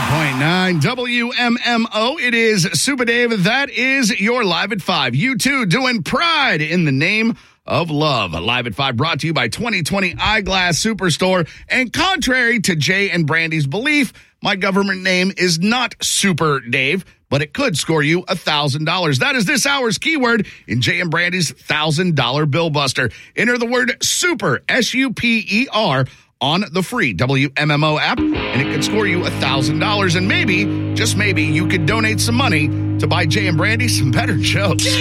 101.9 WMMO. It is Super Dave. That is your Live at 5. You too doing Pride in the Name of Love. Live at 5 brought to you by 2020 Eyeglass Superstore. And contrary to Jay and Brandy's belief, my government name is not Super Dave, but it could score you $1,000. That is this hour's keyword in Jay and Brandy's $1,000 Bill Buster. Enter the word super, S-U-P-E-R, on the free WMMO app, and it could score you $1,000. And maybe, just maybe, you could donate some money to buy Jay and Brandy some better jokes.